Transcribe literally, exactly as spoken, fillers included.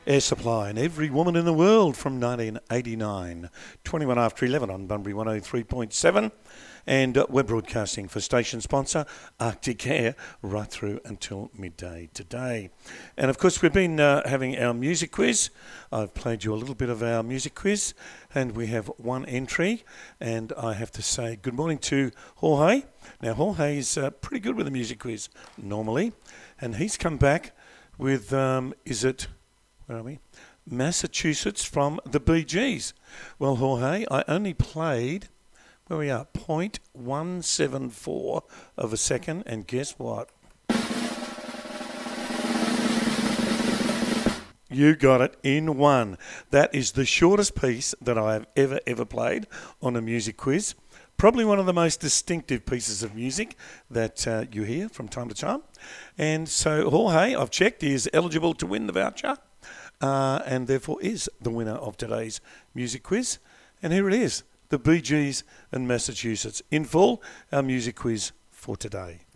Air Supply and Every Woman in the World from nineteen eighty-nine. twenty-one after eleven on Bunbury one oh three point seven. And uh, we're broadcasting for station sponsor Arctic Air right through until midday today. And of course, we've been uh, having our music quiz. I've played you a little bit of our music quiz, and we have one entry. And I have to say good morning to Jorge. Now, Jorge is uh, pretty good with the music quiz normally, and he's come back with, um, is it... Where are we? Massachusetts from the Bee Gees. Well, Jorge, I only played, where we are, point one seven four of a second, and guess what? You got it in one. That is the shortest piece that I have ever, ever played on a music quiz. Probably one of the most distinctive pieces of music that uh, you hear from time to time. And so Jorge, I've checked, is eligible to win the voucher. Uh, and therefore is the winner of today's music quiz. And here it is, the Bee Gees and Massachusetts. In full, our music quiz for today.